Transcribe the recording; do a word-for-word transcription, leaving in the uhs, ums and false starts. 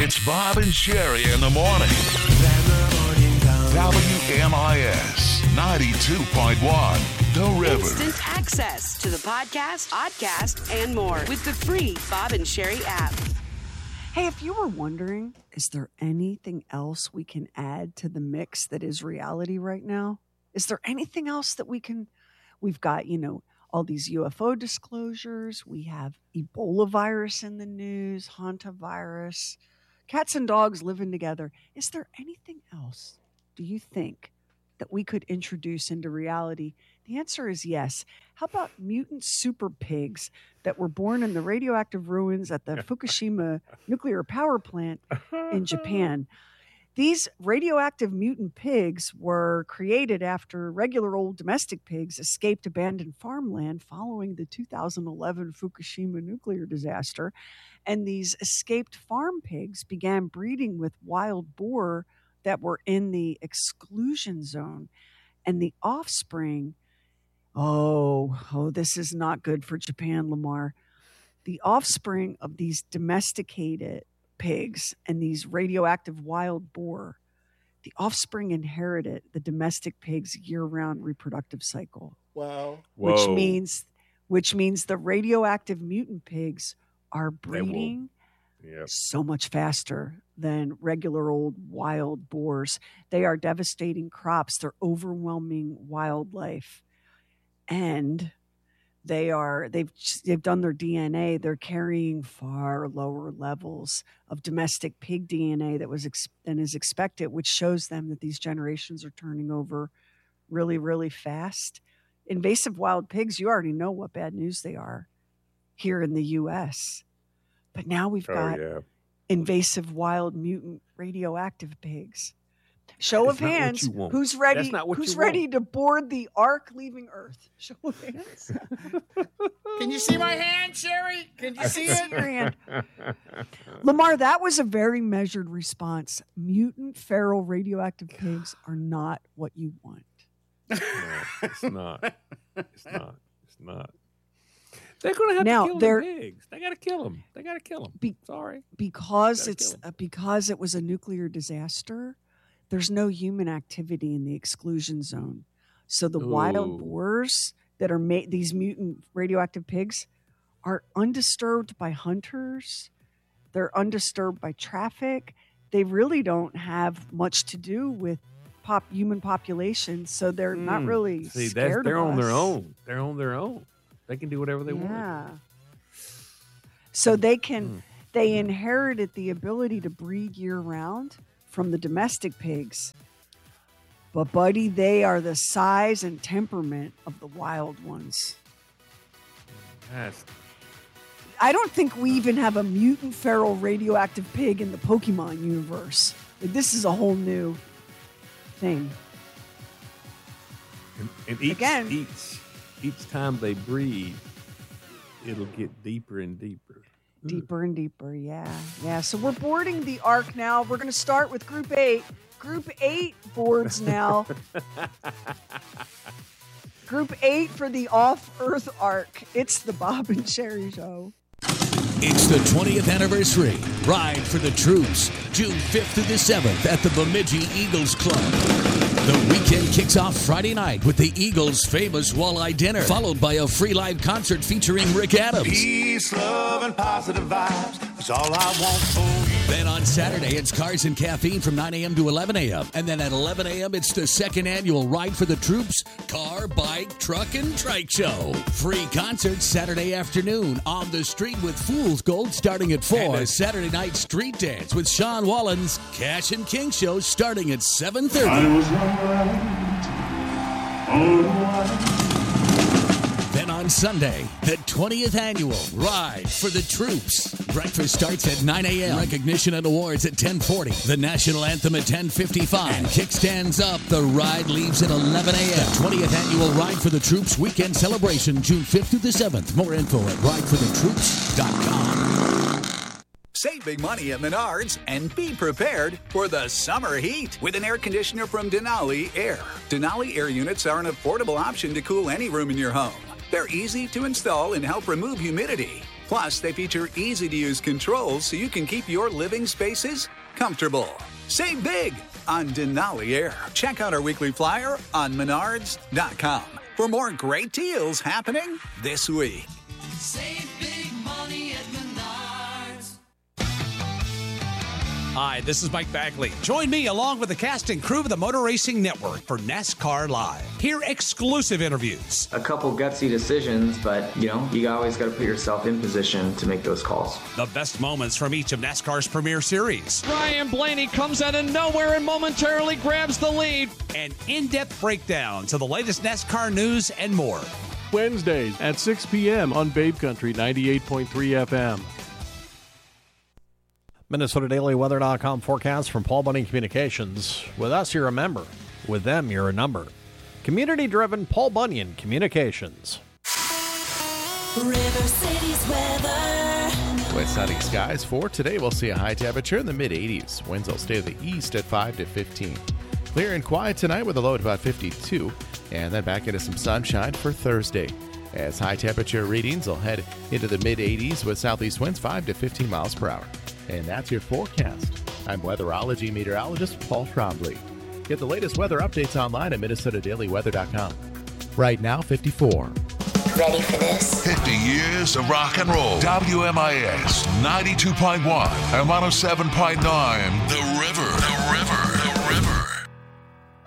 It's Bob and Sherry in the morning. W M I S ninety-two point one, The River. Instant access to the podcast, podcast, and more with the free Bob and Sherry app. Hey, if you were wondering, is there anything else we can add to the mix that is reality right now? Is there anything else that we can, we've got, you know, all these U F O disclosures. We have Ebola virus in the news, hantavirus, cats and dogs living together. Is there anything else, do you think, that we could introduce into reality? The answer is yes. How about mutant super pigs that were born in the radioactive ruins at the Fukushima nuclear power plant in Japan? These radioactive mutant pigs were created after regular old domestic pigs escaped abandoned farmland following the two thousand eleven Fukushima nuclear disaster. And these escaped farm pigs began breeding with wild boar that were in the exclusion zone. And the offspring, oh, oh, this is not good for Japan, Lamar. The offspring of these domesticated pigs and these radioactive wild boar, the offspring inherited the domestic pig's year-round reproductive cycle. Wow. Which Whoa. means which means the radioactive mutant pigs are They will- breeding Yep. so much faster than regular old wild boars. They are devastating crops. They're overwhelming wildlife. And they are they've they've done their D N A. They're carrying far lower levels of domestic pig D N A that was ex- than is expected, which shows them that these generations are turning over really, really fast. Invasive wild pigs, you already know what bad news they are here in the U S. But now we've Oh, got yeah. invasive wild mutant radioactive pigs. Show That's of not what hands. you want. Who's ready? That's not what Who's you ready want. to board the Ark leaving Earth? Show of hands. Can you see my hand, Sherry? Can you I see can see it? your hand. Lamar, that was a very measured response. Mutant feral radioactive pigs are not what you want. No, it's not. It's not. It's not. They're going to have Now, to kill they're- the pigs. They got to kill them. They got to kill them. Be- Sorry. Because Gotta it's kill 'em. uh, because it was a nuclear disaster. There's no human activity in the exclusion zone, so the Ooh. wild boars that are made, these mutant radioactive pigs, are undisturbed by hunters. They're undisturbed by traffic. They really don't have much to do with pop human population, so they're not Mm. really See, scared that's, they're of on their us. own. They're on their own. They can do whatever they want. Yeah. So they can Mm. they inherited the ability to breed year round from the domestic pigs. But buddy, they are the size and temperament of the wild ones. That's, I don't think we even have a mutant feral radioactive pig in the Pokemon universe. This is a whole new thing. and, and each, Again. each each time they breed, it'll get deeper and deeper. Deeper and deeper, yeah. Yeah, so we're boarding the Ark now. We're going to start with Group eight. Group eight boards now. Group eight for the Off-Earth Ark. It's the Bob and Sherry Show. It's the twentieth anniversary. Ride for the Troops, June fifth through the seventh at the Bemidji Eagles Club. The weekend kicks off Friday night with the Eagles' famous walleye dinner, followed by a free live concert featuring Rick Adams. Peace, love, and positive vibes. That's all I want for you. Then on Saturday, it's Cars and Caffeine from nine a.m. to eleven a.m. And then at eleven a.m., it's the second annual Ride for the Troops car, bike, truck, and trike show. Free concerts Saturday afternoon on the street with Fool's Gold starting at four. And a Saturday night street dance with Sean Wallen's Cash and King show starting at seven thirty. Then on Sunday, the twentieth annual Ride for the Troops. Breakfast starts at nine a.m. Recognition and awards at ten forty. The national anthem at ten fifty-five. And kickstands up. The ride leaves at eleven a.m. twentieth annual Ride for the Troops weekend celebration, June fifth through the seventh. More info at ride for the troops dot com. Save big money at Menards and be prepared for the summer heat with an air conditioner from Denali Air. Denali Air units are an affordable option to cool any room in your home. They're easy to install and help remove humidity. Plus, they feature easy-to-use controls so you can keep your living spaces comfortable. Save big on Denali Air. Check out our weekly flyer on menards dot com for more great deals happening this week. Save big money at Menards. Hi, this is Mike Bagley. Join me along with the cast and crew of the Motor Racing Network for NASCAR Live. Hear exclusive interviews. A couple gutsy decisions, but, you know, you always got to put yourself in position to make those calls. The best moments from each of NASCAR's premier series. Ryan Blaney comes out of nowhere and momentarily grabs the lead. And in-depth breakdowns of the latest NASCAR news and more. Wednesdays at six p.m. on Babe Country ninety-eight point three F M. Minnesota Daily Weather dot com forecast from Paul Bunyan Communications. With us, you're a member. With them, you're a number. Community-driven Paul Bunyan Communications. River City's weather. With sunny skies for today, we'll see a high temperature in the mid eighties. Winds will stay to the east at five to fifteen. Clear and quiet tonight with a low at about fifty-two. And then back into some sunshine for Thursday. As high temperature readings will head into the mid eighties with southeast winds five to fifteen miles per hour. And that's your forecast. I'm weatherology meteorologist Paul Trombley. Get the latest weather updates online at Minnesota Daily Weather dot com. Right now, fifty-four. Ready for this? fifty years of rock and roll. W M I S ninety-two point one and one oh seven point nine. The River